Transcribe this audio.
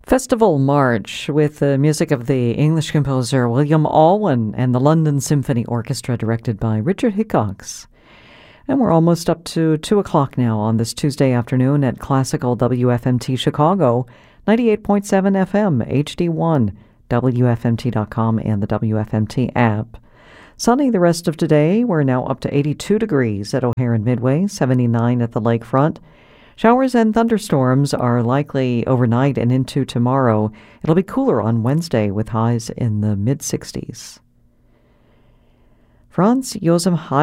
Festival March with the music of the English composer William Alwyn and the London Symphony Orchestra directed by Richard Hickox. And we're almost up to 2 o'clock now on this Tuesday afternoon at Classical WFMT Chicago, 98.7 FM, HD1, WFMT.com, and the WFMT app. Sunny the rest of today. We're now up to 82 degrees at O'Hare and Midway, 79 at the lakefront. Showers and thunderstorms are likely overnight and into tomorrow. It'll be cooler on Wednesday with highs in the mid-60s. Franz Josef